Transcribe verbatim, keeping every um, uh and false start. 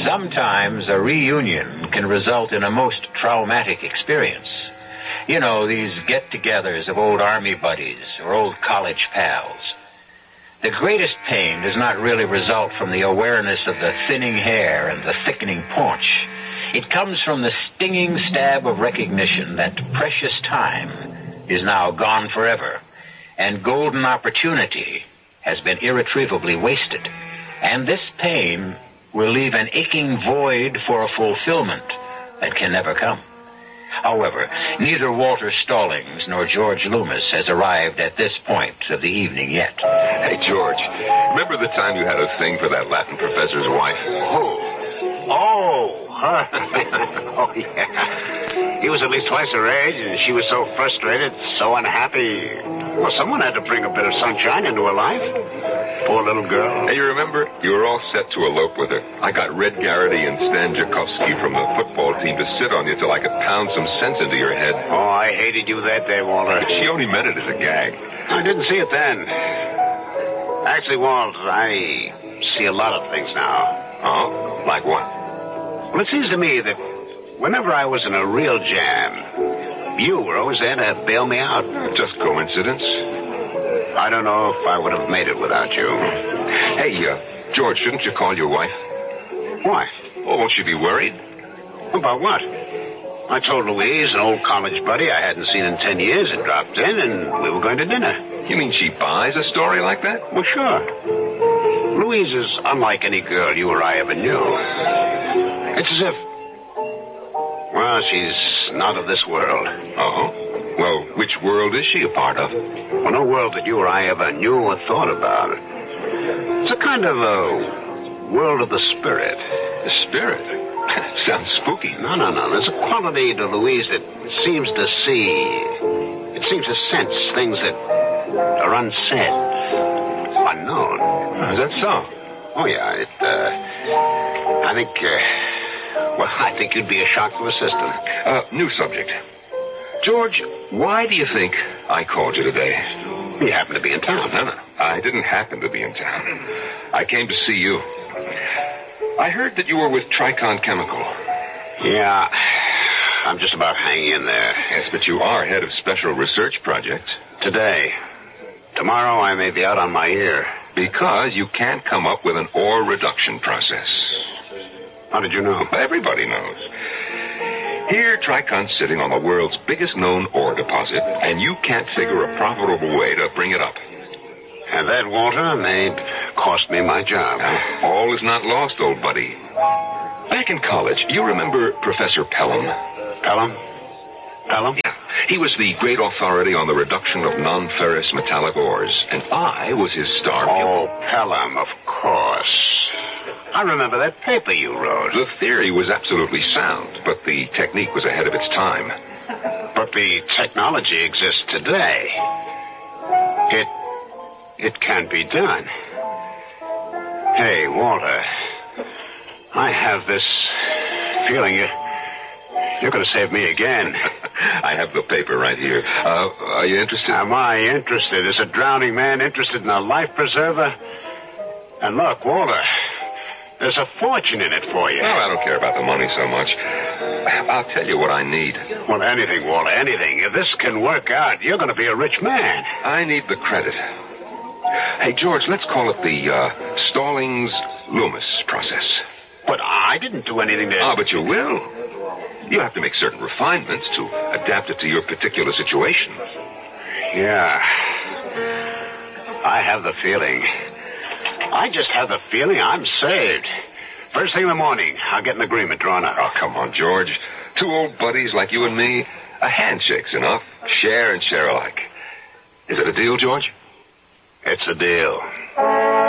Sometimes a reunion can result in a most traumatic experience. You know, these get-togethers of old army buddies or old college pals. The greatest pain does not really result from the awareness of the thinning hair and the thickening paunch. It comes from the stinging stab of recognition that precious time is now gone forever, and golden opportunity has been irretrievably wasted. And this pain will leave an aching void for a fulfillment that can never come. However, neither Walter Stallings nor George Loomis has arrived at this point of the evening yet. Hey, George, remember the time you had a thing for that Latin professor's wife? Oh. Oh. Oh, yeah. He was at least twice her age, and she was so frustrated, so unhappy. Well, someone had to bring a bit of sunshine into her life. Poor little girl. Hey, you remember? You were all set to elope with her. I got Red Garrity and Stan Jakowski from the football team to sit on you till I could pound some sense into your head. Oh, I hated you that day, Walter. She only meant it as a gag. I didn't see it then. Actually, Walt, I see a lot of things now. Oh? Like what? Well, it seems to me that whenever I was in a real jam, you were always there to bail me out. Just coincidence. I don't know if I would have made it without you. Hey, uh, George, shouldn't you call your wife? Why? Oh, won't she be worried? About what? I told Louise, an old college buddy I hadn't seen in ten years, had dropped in, and we were going to dinner. You mean she buys a story like that? Well, sure. Louise is unlike any girl you or I ever knew. It's as if... Well, she's not of this world. Oh? Well, which world is she a part of? Well, no world that you or I ever knew or thought about. It's a kind of a world of the spirit. The spirit? Sounds spooky. No, no, no. There's a quality to Louise that seems to see. It seems to sense things that are unsaid, unknown. Oh, is that so? Oh, yeah. It, uh, I think, uh, well, I think you'd be a shock to a system. Uh, new subject. George, why do you think I called you today? You happen to be in town. No, no. I didn't happen to be in town. I came to see you. I heard that you were with Tricon Chemical. Yeah, I'm just about hanging in there. Yes, but you are head of special research projects. Today. Tomorrow I may be out on my ear. Because you can't come up with an ore reduction process. How did you know? Everybody knows. Here, Tricon's sitting on the world's biggest known ore deposit, and you can't figure a profitable way to bring it up. And that, Walter, may cost me my job. All is not lost, old buddy. Back in college, you remember Professor Pelham? Pelham? Pelham? Yeah. He was the great authority on the reduction of non-ferrous metallic ores, and I was his star pupil. Oh, Pelham, of course. I remember that paper you wrote. The theory was absolutely sound, but the technique was ahead of its time. But the technology exists today. It... it can be done. Hey, Walter, I have this feeling you... you're going to save me again. I have the paper right here. Uh, are you interested? Am I interested? Is a drowning man interested in a life preserver? And look, Walter... there's a fortune in it for you. No, I don't care about the money so much. I'll tell you what I need. Well, anything, Walter, anything. If this can work out, you're going to be a rich man. I need the credit. Hey, George, let's call it the uh, Stallings-Loomis process. But I didn't do anything to... Ah, but you will. You have to make certain refinements to adapt it to your particular situation. Yeah. I have the feeling... I just have the feeling I'm saved. First thing in the morning, I'll get an agreement drawn up. Oh, come on, George. Two old buddies like you and me, a handshake's enough. Share and share alike. Is it a deal, George? It's a deal.